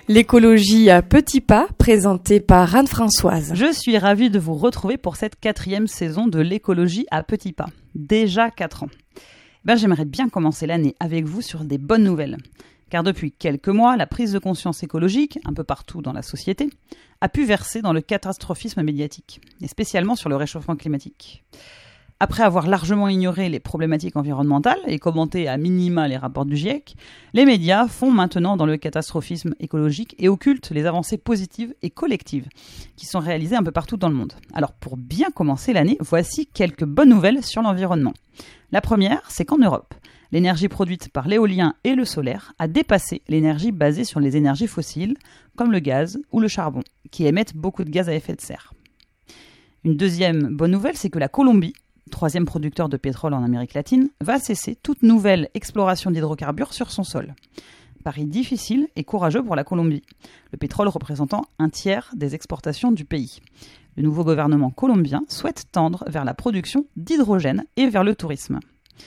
L'écologie à petits pas, présentée par Anne-Françoise. Je suis ravie de vous retrouver pour cette 4e saison de l'écologie à petits pas. Déjà 4 ans. J'aimerais bien commencer l'année avec vous sur des bonnes nouvelles. Car depuis quelques mois, la prise de conscience écologique, un peu partout dans la société, a pu verser dans le catastrophisme médiatique, et spécialement sur le réchauffement climatique. Après avoir largement ignoré les problématiques environnementales et commenté à minima les rapports du GIEC, les médias font maintenant dans le catastrophisme écologique et occultent les avancées positives et collectives qui sont réalisées un peu partout dans le monde. Alors pour bien commencer l'année, voici quelques bonnes nouvelles sur l'environnement. La première, c'est qu'en Europe, l'énergie produite par l'éolien et le solaire a dépassé l'énergie basée sur les énergies fossiles, comme le gaz ou le charbon, qui émettent beaucoup de gaz à effet de serre. Une deuxième bonne nouvelle, c'est que la Colombie, 3e producteur de pétrole en Amérique latine, va cesser toute nouvelle exploration d'hydrocarbures sur son sol. Pari difficile et courageux pour la Colombie, le pétrole représentant un tiers des exportations du pays. Le nouveau gouvernement colombien souhaite tendre vers la production d'hydrogène et vers le tourisme.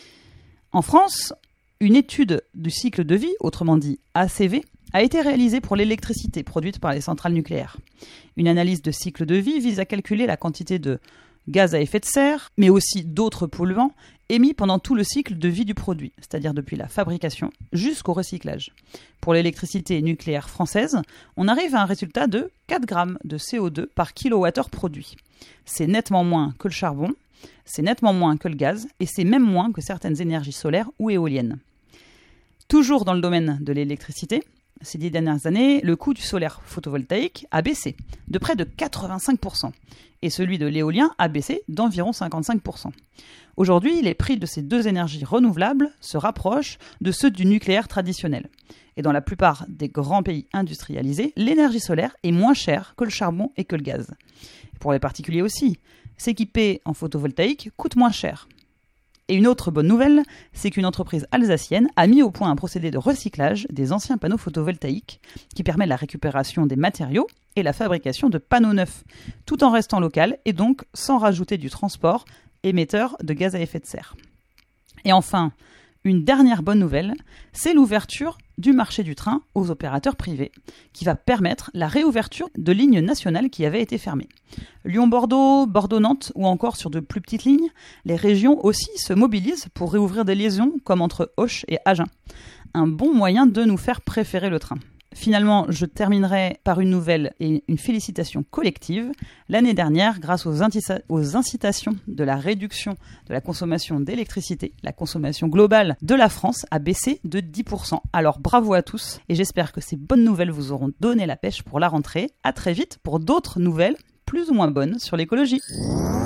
En France, une étude du cycle de vie, autrement dit ACV, a été réalisée pour l'électricité produite par les centrales nucléaires. Une analyse de cycle de vie vise à calculer la quantité de gaz à effet de serre, mais aussi d'autres polluants, émis pendant tout le cycle de vie du produit, c'est-à-dire depuis la fabrication jusqu'au recyclage. Pour l'électricité nucléaire française, on arrive à un résultat de 4 grammes de CO2 par kilowattheure produit. C'est nettement moins que le charbon, c'est nettement moins que le gaz, et c'est même moins que certaines énergies solaires ou éoliennes. Toujours dans le domaine de l'électricité, ces 10 dernières années, le coût du solaire photovoltaïque a baissé de près de 85%, et celui de l'éolien a baissé d'environ 55%. Aujourd'hui, les prix de ces deux énergies renouvelables se rapprochent de ceux du nucléaire traditionnel. Et dans la plupart des grands pays industrialisés, l'énergie solaire est moins chère que le charbon et que le gaz. Pour les particuliers aussi, s'équiper en photovoltaïque coûte moins cher. Et une autre bonne nouvelle, c'est qu'une entreprise alsacienne a mis au point un procédé de recyclage des anciens panneaux photovoltaïques qui permet la récupération des matériaux et la fabrication de panneaux neufs, tout en restant local et donc sans rajouter du transport émetteur de gaz à effet de serre. Et enfin, une dernière bonne nouvelle, c'est l'ouverture du marché du train aux opérateurs privés, qui va permettre la réouverture de lignes nationales qui avaient été fermées. Lyon-Bordeaux, Bordeaux-Nantes ou encore sur de plus petites lignes, les régions aussi se mobilisent pour réouvrir des liaisons comme entre Auch et Agen. Un bon moyen de nous faire préférer le train. Finalement, je terminerai par une nouvelle et une félicitation collective. L'année dernière, grâce aux incitations de la réduction de la consommation d'électricité, la consommation globale de la France a baissé de 10%. Alors bravo à tous et j'espère que ces bonnes nouvelles vous auront donné la pêche pour la rentrée. À très vite pour d'autres nouvelles plus ou moins bonnes sur l'écologie.